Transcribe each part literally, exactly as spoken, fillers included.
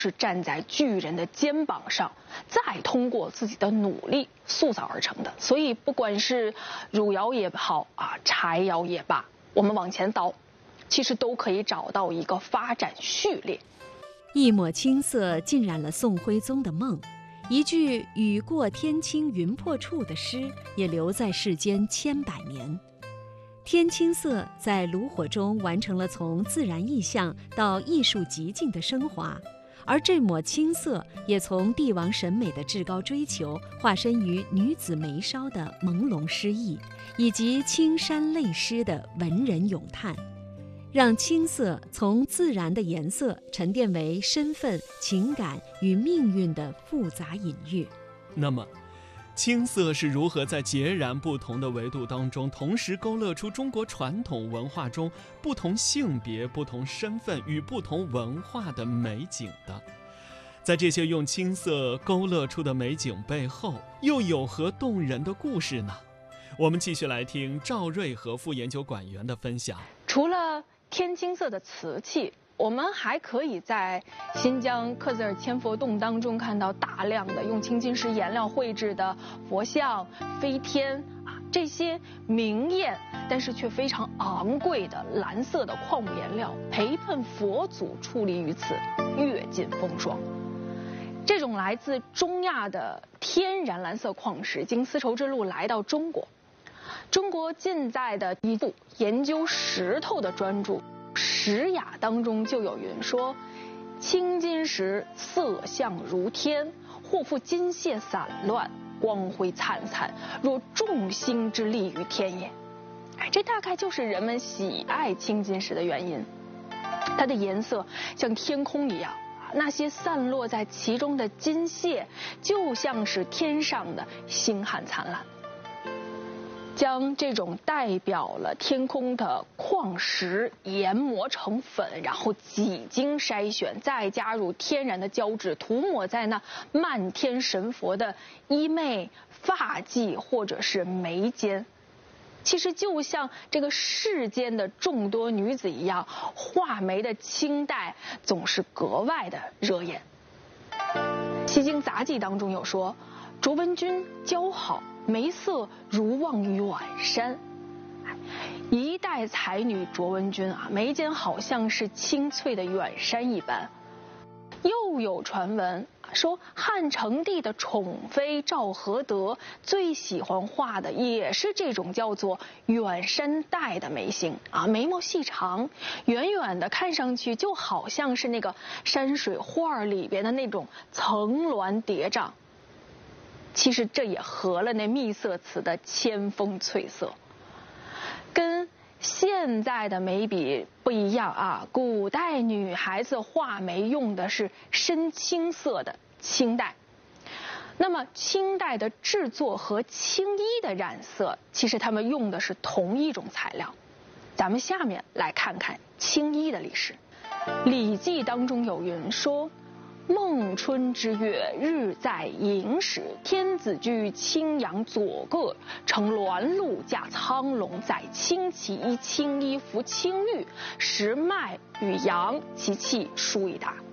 是站在巨人的肩膀上，再通过自己的努力塑造而成的。所以，不管是汝窑也好啊，柴窑也罢，我们往前倒，其实都可以找到一个发展序列。 一抹青色浸染了宋徽宗的梦，一句“雨过天青云破处”的诗也留在世间千百年。天青色在炉火中完成了从自然意象到艺术极境的升华，而这抹青色也从帝王审美的至高追求，化身于女子眉梢的朦胧诗意，以及青山泪湿的文人咏叹，让青色从自然的颜色沉淀为身份、情感与命运的复杂隐喻。 那么青色是如何在截然不同的维度当中，同时勾勒出中国传统文化中不同性别、不同身份与不同文化的美景的？在这些用青色勾勒出的美景背后，又有何动人的故事呢？我们继续来听赵瑞和副研究馆员的分享。 除了天青色的瓷器，我们还可以在新疆克孜尔千佛洞当中看到大量的用青金石颜料绘制的佛像、飞天啊，这些明艳但是却非常昂贵的蓝色的矿物颜料，陪伴佛祖矗立于此，阅尽风霜。这种来自中亚的天然蓝色矿石，经丝绸之路来到中国。中国近代的一部研究石头的专著《石雅》当中就有云说：青金石色相如天，或复金屑散乱，光辉灿灿，若众星之力于天也。哎，这大概就是人们喜爱青金石的原因。它的颜色像天空一样，那些散落在其中的金屑就像是天上的星汉灿烂。将这种代表了天空的矿石研磨成粉，然后几经筛选，再加入天然的胶质，涂抹在那漫天神佛的衣袂、发髻或者是眉间。其实就像这个世间的众多女子一样，画眉的清代总是格外的惹眼。《西京杂记》当中有说：卓文君姣好，眉色如望远山。一代才女卓文君啊，眉间好像是青翠的远山一般。又有传闻说，汉成帝的宠妃赵合德最喜欢画的也是这种叫做远山黛的眉形啊，眉毛细长，远远的看上去就好像是那个山水画里边的那种层峦叠嶂。其实这也合了那秘色瓷的千峰翠色，跟现在的眉笔不一样啊。古代女孩子画眉用的是深青色的青黛，那么青黛的制作和青衣的染色，其实他们用的是同一种材料。咱们下面来看看青衣的历史。《礼记》当中有云说：孟春之月，日在寅时，天子居青阳左膈，乘鸾鹿驾苍龙，载青旗青衣服青玉，食麦与羊，其气殊一达。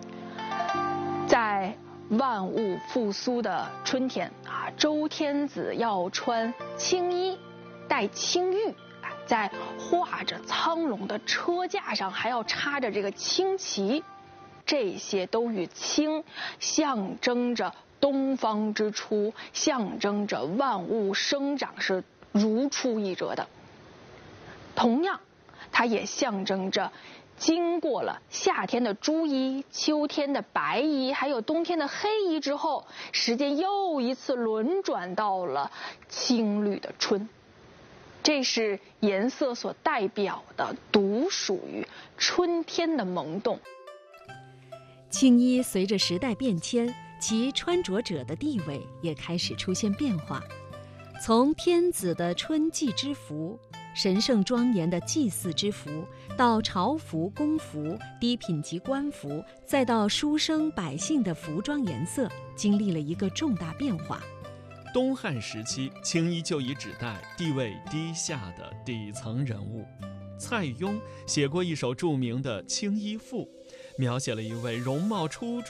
在万物复苏的春天啊，周天子要穿青衣，戴青玉，在画着苍龙的车架上还要插着这个青旗。这些都与青象征着东方之初，象征着万物生长是如出一辙的。同样，它也象征着经过了夏天的朱衣、秋天的白衣，还有冬天的黑衣之后，时间又一次轮转到了青绿的春。这是颜色所代表的，独属于春天的萌动。 青衣随着时代变迁，其穿着者的地位也开始出现变化。从天子的春季之服、神圣庄严的祭祀之服，到朝服、宫服、低品级官服，再到书生百姓的服装颜色，经历了一个重大变化。 东汉时期，青衣就以指代地位低下的底层人物。蔡邕写过一首著名的《青衣赋》，描写了一位容貌出众